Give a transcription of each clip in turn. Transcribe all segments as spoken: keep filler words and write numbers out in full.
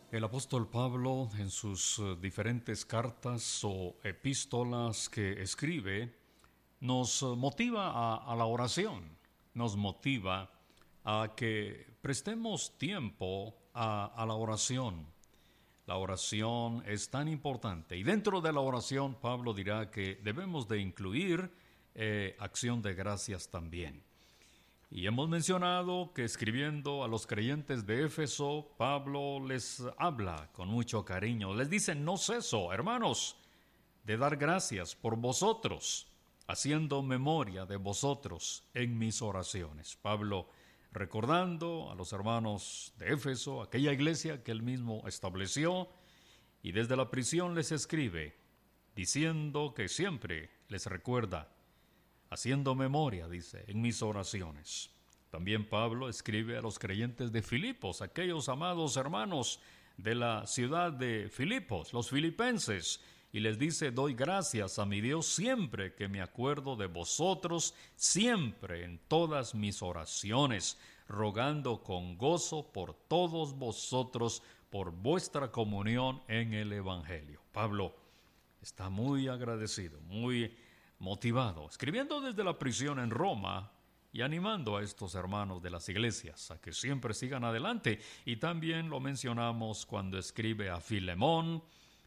El apóstol Pablo, en sus eh, diferentes cartas o epístolas que escribe, nos eh, motiva a, a la oración, nos motiva a que prestemos tiempo a, a la oración. La oración es tan importante y dentro de la oración Pablo dirá que debemos de incluir eh, acción de gracias también. Y hemos mencionado que escribiendo a los creyentes de Éfeso, Pablo les habla con mucho cariño. Les dice, no ceso, hermanos, de dar gracias por vosotros, haciendo memoria de vosotros en mis oraciones. Pablo recordando a los hermanos de Éfeso, aquella iglesia que él mismo estableció, y desde la prisión les escribe, diciendo que siempre les recuerda, haciendo memoria, dice, en mis oraciones. También Pablo escribe a los creyentes de Filipos, aquellos amados hermanos de la ciudad de Filipos, los filipenses, y les dice, doy gracias a mi Dios siempre que me acuerdo de vosotros, siempre en todas mis oraciones, rogando con gozo por todos vosotros, por vuestra comunión en el Evangelio. Pablo está muy agradecido, muy motivado, escribiendo desde la prisión en Roma y animando a estos hermanos de las iglesias a que siempre sigan adelante. Y también lo mencionamos cuando escribe a Filemón,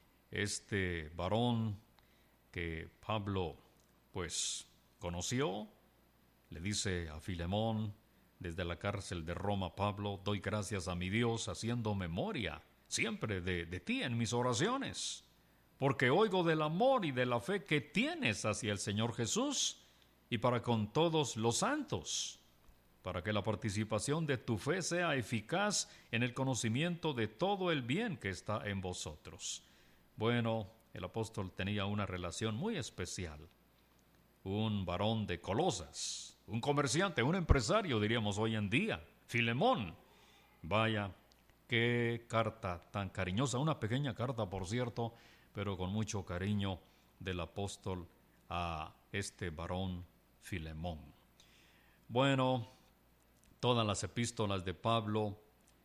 este varón que Pablo pues conoció, le dice a Filemón desde la cárcel de Roma, Pablo, doy gracias a mi Dios haciendo memoria siempre de, de ti en mis oraciones, porque oigo del amor y de la fe que tienes hacia el Señor Jesús y para con todos los santos, para que la participación de tu fe sea eficaz en el conocimiento de todo el bien que está en vosotros. Bueno, el apóstol tenía una relación muy especial, un varón de Colosas, un comerciante, un empresario, diríamos hoy en día, Filemón. Vaya, qué carta tan cariñosa, una pequeña carta, por cierto, pero con mucho cariño del apóstol a este varón Filemón. Bueno, todas las epístolas de Pablo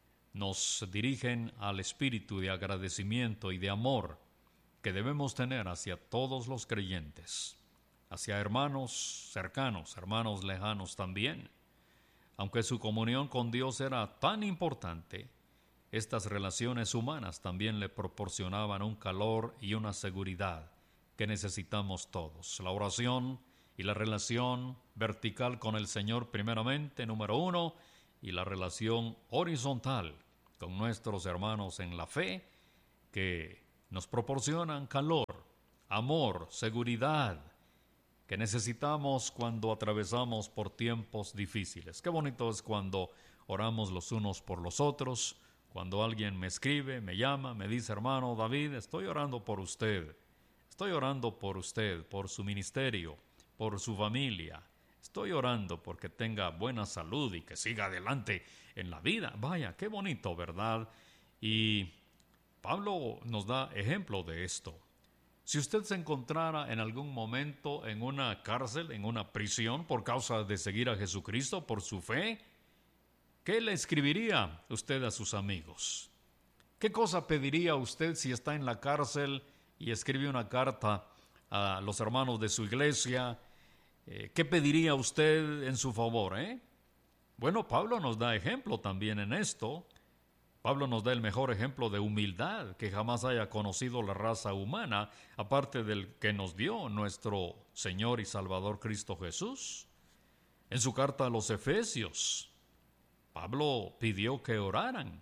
nos dirigen al espíritu de agradecimiento y de amor que debemos tener hacia todos los creyentes, hacia hermanos cercanos, hermanos lejanos también. Aunque su comunión con Dios era tan importante, estas relaciones humanas también le proporcionaban un calor y una seguridad que necesitamos todos. La oración y la relación vertical con el Señor primeramente, número uno, y la relación horizontal con nuestros hermanos en la fe, que nos proporcionan calor, amor, seguridad, que necesitamos cuando atravesamos por tiempos difíciles. Qué bonito es cuando oramos los unos por los otros, cuando alguien me escribe, me llama, me dice, hermano David, estoy orando por usted, estoy orando por usted, por su ministerio, por su familia, estoy orando porque tenga buena salud y que siga adelante en la vida. Vaya, qué bonito, ¿verdad? Y Pablo nos da ejemplo de esto. Si usted se encontrara en algún momento en una cárcel, en una prisión, por causa de seguir a Jesucristo, por su fe, ¿qué le escribiría usted a sus amigos? ¿Qué cosa pediría usted si está en la cárcel y escribe una carta a los hermanos de su iglesia? Eh, ¿Qué pediría usted en su favor, eh? Bueno, Pablo nos da ejemplo también en esto. Pablo nos da el mejor ejemplo de humildad que jamás haya conocido la raza humana, aparte del que nos dio nuestro Señor y Salvador Cristo Jesús. En su carta a los Efesios, Pablo pidió que oraran,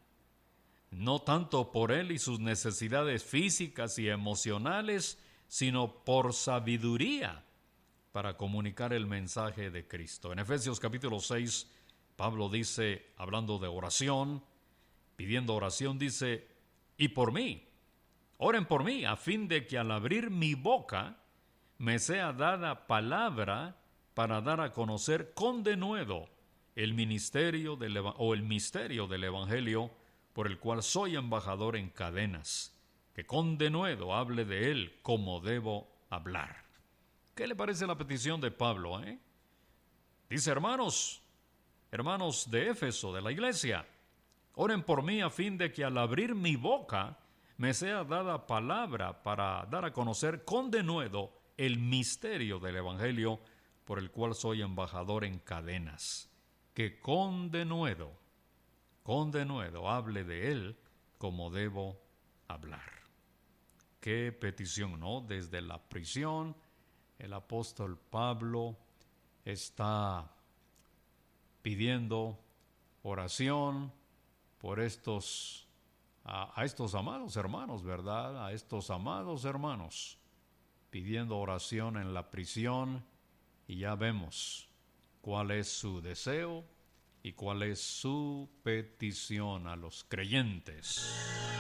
no tanto por él y sus necesidades físicas y emocionales, sino por sabiduría para comunicar el mensaje de Cristo. En Efesios capítulo seis, Pablo dice, hablando de oración, pidiendo oración, dice, y por mí, oren por mí, a fin de que al abrir mi boca me sea dada palabra para dar a conocer con denuedo el ministerio del, o el misterio del Evangelio, por el cual soy embajador en cadenas, que con denuedo hable de él como debo hablar. ¿Qué le parece la petición de Pablo, eh? Dice, hermanos, hermanos de Éfeso, de la iglesia, Oren por mí a fin de que al abrir mi boca me sea dada palabra para dar a conocer con denuedo el misterio del Evangelio, por el cual soy embajador en cadenas. Que con denuedo, con denuedo hable de él como debo hablar. Qué petición, ¿no? Desde la prisión, el apóstol Pablo está pidiendo oración por estos, a, a estos amados hermanos, ¿verdad? A estos amados hermanos, pidiendo oración en la prisión, y ya vemos cuál es su deseo y cuál es su petición a los creyentes.